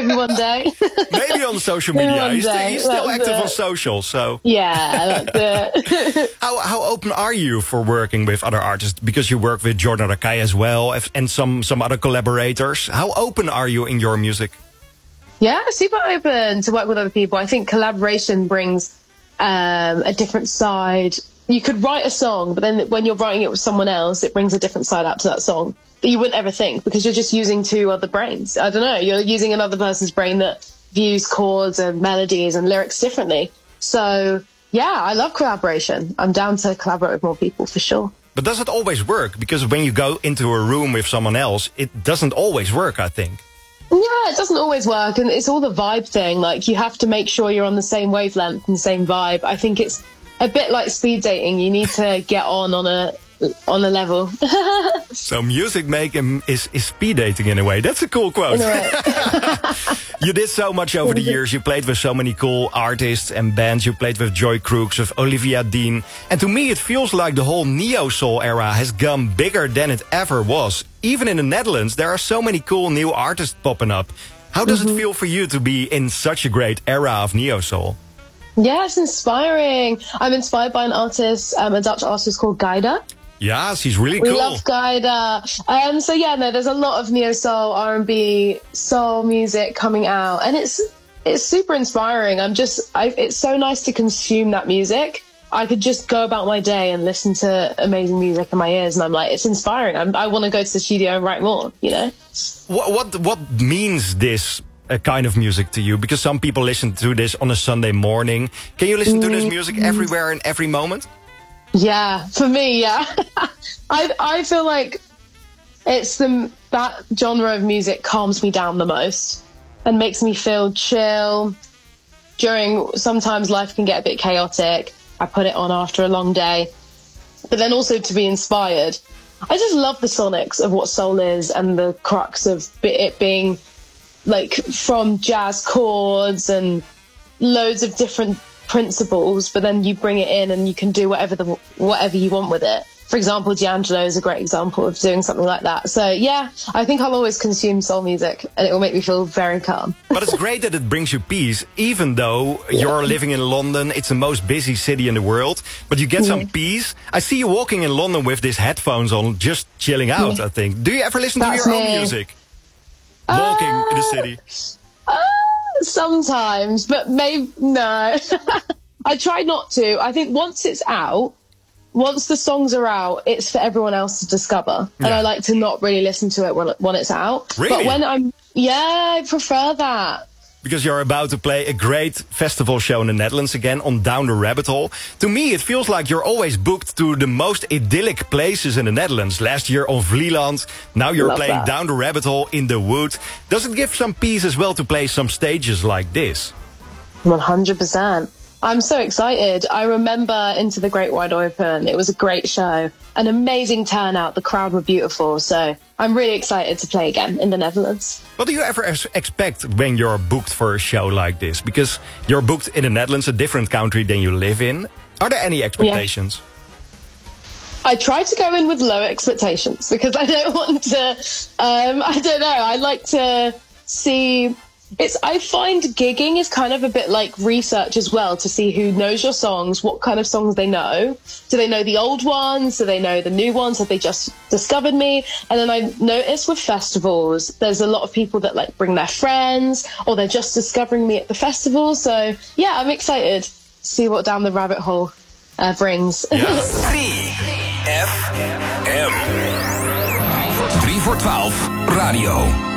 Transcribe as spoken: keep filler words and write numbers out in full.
Maybe one day. Maybe on social media. He's, st- he's still that's active it. on social, so... Yeah, that's it. how, how open are you for working with other artists? Because you work with Jordan Rakei as well, and some, some other collaborators. How open are you in your music? Yeah, super open to work with other people. I think collaboration brings um, a different side. You could write a song, but then when you're writing it with someone else, it brings a different side out to that song that you wouldn't ever think, because you're just using two other brains. I don't know, you're using another person's brain that views chords and melodies and lyrics differently. So, yeah, I love collaboration. I'm down to collaborate with more people, for sure. But does it always work? Because when you go into a room with someone else, it doesn't always work, I think. Yeah, it doesn't always work, and it's all the vibe thing. Like, you have to make sure you're on the same wavelength and same vibe. I think it's a bit like speed dating. You need to get on on a on a level. So music making is, is speed dating in a way. That's a cool quote. You did so much over the years. You played with so many cool artists and bands. You played with Joy Crooks, with Olivia Dean. And to me, it feels like the whole neo-soul era has gone bigger than it ever was. Even in the Netherlands, there are so many cool new artists popping up. How does mm-hmm. it feel for you to be in such a great era of neo-soul? Yeah, it's inspiring. I'm inspired by an artist, um, a Dutch artist called Gaida. Yeah, she's really we cool. We love Gaida. Um, so yeah, no, there's a lot of neo-soul, R and B, soul music coming out. And it's it's super inspiring. I'm just, I, it's so nice to consume that music. I could just go about my day and listen to amazing music in my ears. And I'm like, it's inspiring. I'm, I want to go to the studio and write more, you know? What, what, what means this uh, kind of music to you? Because some people listen to this on a Sunday morning. Can you listen to this music everywhere and every moment? Yeah, for me, yeah. I I feel like it's the that genre of music calms me down the most and makes me feel chill. During sometimes life can get a bit chaotic. I put it on after a long day, but then also to be inspired. I just love the sonics of what soul is and the crux of it being like from jazz chords and loads of different principles, but then you bring it in and you can do whatever the whatever you want with it. For example, D'Angelo is a great example of doing something like that. So yeah, I think I'll always consume soul music and it will make me feel very calm. But it's great that it brings you peace, even though yeah. you're living in London. It's the most busy city in the world, but you get yeah. some peace. I see you walking in London with these headphones on, just chilling out, yeah. I think. Do you ever listen That's to your me. own music? Walking uh, in the city? Uh, sometimes, but maybe, no. I try not to. I think once it's out, once the songs are out, it's for everyone else to discover. Yeah. And I like to not really listen to it when, when it's out. Really? But when I'm, yeah, I prefer that. Because you're about to play a great festival show in the Netherlands again on Down the Rabbit Hole. To me, it feels like you're always booked to the most idyllic places in the Netherlands. Last year on Vlieland, now you're Love playing that. Down the Rabbit Hole in the Wood. Does it give some peace as well to play some stages like this? one hundred percent. I'm so excited. I remember Into the Great Wide Open. It was a great show. An amazing turnout. The crowd were beautiful. So I'm really excited to play again in the Netherlands. What do you ever expect when you're booked for a show like this? Because you're booked in the Netherlands, a different country than you live in. Are there any expectations? Yeah. I try to go in with low expectations because I don't want to, um, I don't know. I like to see... It's. I find gigging is kind of a bit like research as well, to see who knows your songs, what kind of songs they know. Do they know the old ones? Do they know the new ones? Have they just discovered me? And then I notice with festivals, there's a lot of people that like bring their friends, or they're just discovering me at the festival. So yeah, I'm excited to see what Down the Rabbit Hole uh, brings. Yeah. drie F M. drie voor twaalf Radio.